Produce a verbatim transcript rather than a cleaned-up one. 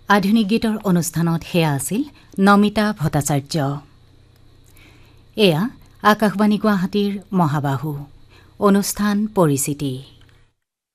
আধুনিক গীতৰ অনুষ্ঠানত হেয়া আছিল নমিতা ভট্টাচাৰ্য। এয়া আকাশবাণী গুৱাহাটীৰ মহাবাহু অনুষ্ঠান পৰিচিতি।